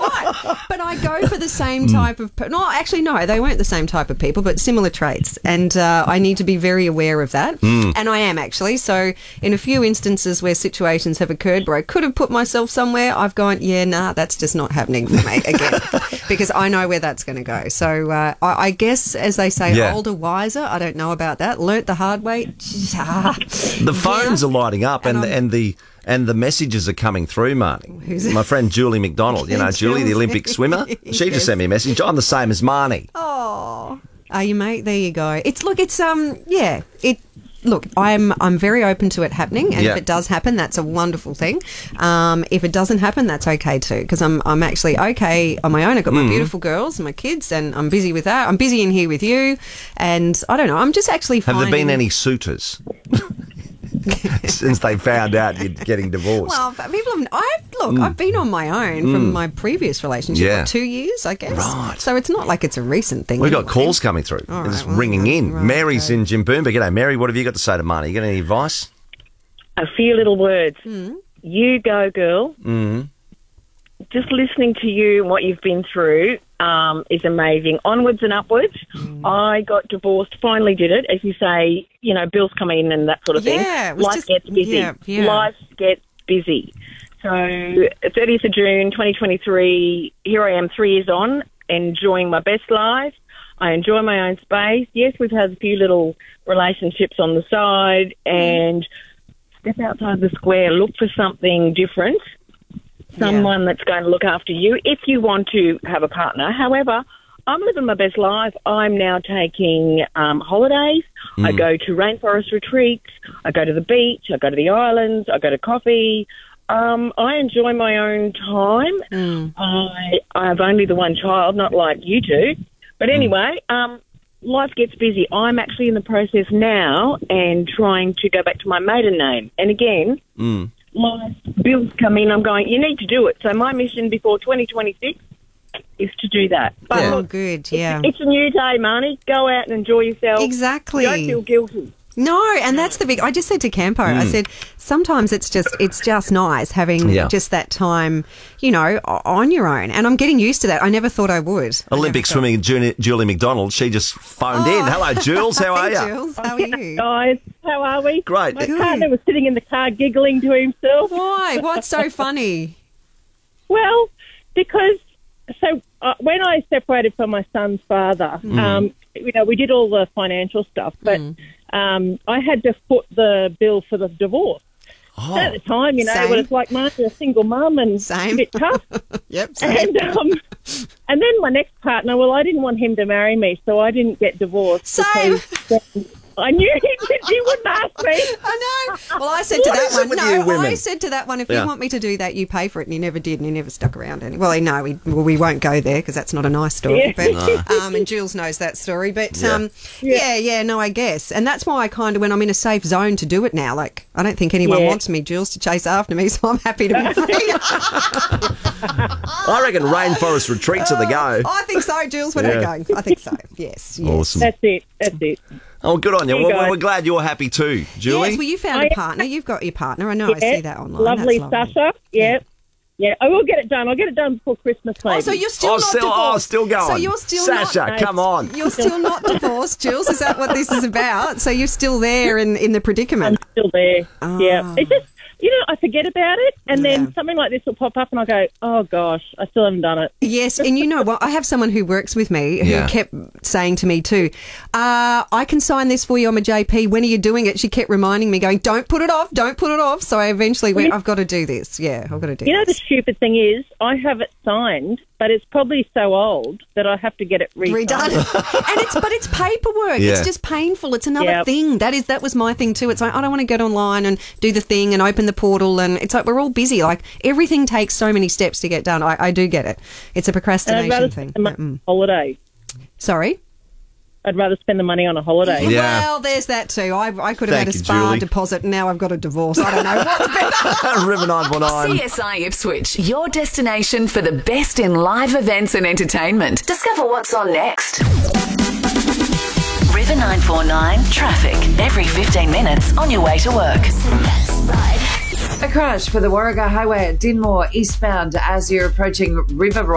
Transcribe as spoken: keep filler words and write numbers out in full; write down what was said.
right. But I go for the same type of... No, actually, no, they weren't the same type of people, but similar traits. And uh, I need to be very aware of that. Mm. And I am, actually. So in a few instances where situations have occurred where I could have put myself somewhere, I've gone, yeah, nah, that's just not happening for me again. Because I know where that's going to go. So uh, I, I guess, as they say, Yeah. older, wiser. I don't know about that. Learnt the hard way. The phones Yeah. are lighting up and, And the, I'm- and the and the messages are coming through, Marnie. Who's it? My friend Julie McDonald, you know, Julie, the Jules. Olympic swimmer. She Yes. just sent me a message. I'm the same as Marnie. Oh, are you, mate? There you go. It's look, it's um, yeah, it. Look, I'm I'm very open to it happening, and Yeah. if it does happen, that's a wonderful thing. Um, if it doesn't happen, that's okay too, because I'm I'm actually okay on my own. I've got my Mm. beautiful girls and my kids, and I'm busy with that. I'm busy in here with you, and I don't know. I'm just actually Have finding... there been any suitors since they found out you're getting divorced? Well, people have. I've look. I've been on my own from my previous relationship. Mm. Yeah. What, two years, I guess. Right. So it's not like it's a recent thing. We've got anyway. calls coming through. All It's right, well, ringing in. right, Mary's okay. in Jimboomba. G'day, Mary. What have you got to say to Marnie? You got any advice? A few little words. Hmm. You go, girl. Mm. Just listening to you and what you've been through um, is amazing. Onwards and upwards. Hmm. I got divorced, finally did it. As you say, you know, bills come in and that sort of thing. Yeah, it was Life just- gets busy. yeah, yeah. Life gets busy. So thirtieth of June twenty twenty-three, here I am three years on, enjoying my best life. I enjoy my own space. Yes, we've had a few little relationships on the side, and step outside the square, look for something different, someone that's going to look after you if you want to have a partner. However, I'm living my best life. I'm now taking um, holidays. I go to rainforest retreats. I go to the beach. I go to the islands. I go to coffee. Um, I enjoy my own time. Mm. I, I have only the one child, not like you do. But anyway, um, life gets busy. I'm actually in the process now and trying to go back to my maiden name. And again, Mm. life bills come in. I'm going, you need to do it. So my mission before twenty twenty-six is to do that. But Yeah. Oh, look, good. Yeah. it's a new day, Marnie. Go out and enjoy yourself. Exactly. Don't feel guilty. No, and that's the big. I just said to Campo, I said sometimes it's just it's just nice having Yeah. just that time, you know, o- on your own. And I'm getting used to that. I never thought I would. I Olympic never thought- swimming Julie, Julie McDonald. She just phoned in. Hello, Jules. How are Hey, you? Jules, how are you? Guys, how are we? Great. My Good. partner was sitting in the car giggling to himself. Why? What's so funny? Well, because so uh, when I separated from my son's father, um, you know, we did all the financial stuff, but um, I had to foot the bill for the divorce. Oh. At the time, you know, Same. when it's like Martha, a single mum and Same. a bit tough. Yep. same. and um, and then my next partner, well, I didn't want him to marry me, so I didn't get divorced. Same. because I knew he, he wouldn't ask me. I know. Well, I said to What that is it one. with No, you women? I said to that one. If Yeah. you want me to do that, you pay for it, and he never did, and he never stuck around. Any well, no, we well, we won't go there because that's not a nice story. Yeah. But um, and Jules knows that story. But Yeah. um, yeah. yeah, no, I guess, and that's why I kind of when I'm in a safe zone to do it now. Like I don't think anyone Yeah. wants me, Jules, to chase after me, so I'm happy to be free. I reckon rainforest retreats are the go. I think so, Jules. Where are we Yeah. going? I think so. Yes. yes. Awesome. That's it. That's it. Oh, good on you. There you Well, go. we're glad you're happy too, Julie. Yes, well, you found I- a partner. You've got your partner. I know. I Yeah, see that online. Lovely, That's lovely. Sasha. Yeah. Yeah, I will get it done. I'll get it done before Christmas, maybe. Oh, so you're still oh, not still, divorced. oh, still going. So you're still Sasha, not. come on. You're still not divorced, Jules. Is that what this is about? So you're still there in, in the I'm predicament. still there. Yeah. It's just, you know, I forget about it, and Yeah. then something like this will pop up, and I go, oh, gosh, I still haven't done it. Yes, and you know what? I have someone who works with me who Yeah. kept saying to me too, uh, I can sign this for you on my J P. When are you doing it? She kept reminding me, going, don't put it off, don't put it off. So I eventually went, I've got to do this. Yeah, I've got to do You know, the this. stupid thing is, I have it signed, but it's probably so old that I have to get it redone. Redone. and it's but it's paperwork. Yeah. It's just painful. It's another Yep. thing. That is that was my thing too. It's like I don't want to get online and do the thing and open the portal, and it's like we're all busy. Like everything takes so many steps to get done. I, I do get it. It's a And I'd procrastination rather thing. spend the money Yeah, mm. on a holiday. Sorry. I'd rather spend the money on a holiday. Yeah. Well, there's that too. I, I could have Thank had a you, spa Julie. deposit and now I've got a divorce. I don't know what's better. River nine four nine. C S I Ipswich, your destination for the best in live events and entertainment. Discover what's on next. River nine four nine traffic every fifteen minutes on your way to work. A crash for the Warragah Highway at Dinmore eastbound as you're approaching River